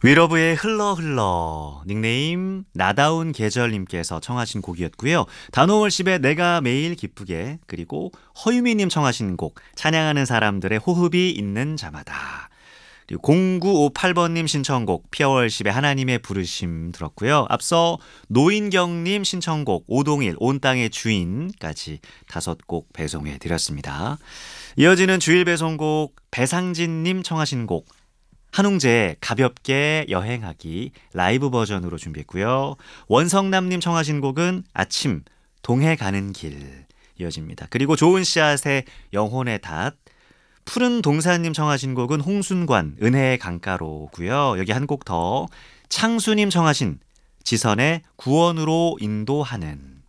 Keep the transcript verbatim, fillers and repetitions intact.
위러브의 흘러 흘러 닉네임 나다운 계절님께서 청하신 곡이었고요. 단오월십의 내가 매일 기쁘게 그리고 허유미님 청하신 곡 찬양하는 사람들의 호흡이 있는 자마다 그리고 공구오팔 번님 신청곡 피어월십의 하나님의 부르심 들었고요. 앞서 노인경님 신청곡 오동일 온 땅의 주인까지 다섯 곡 배송해 드렸습니다. 이어지는 주일 배송곡 배상진님 청하신 곡 한웅재의 가볍게 여행하기 라이브 버전으로 준비했고요. 원성남님 청하신 곡은 아침 동해 가는 길 이어집니다. 그리고 좋은 씨앗의 영혼의 닷 푸른 동사님 청하신 곡은 홍순관 은혜의 강가로고요. 여기 한 곡 더 창수님 청하신 지선의 구원으로 인도하는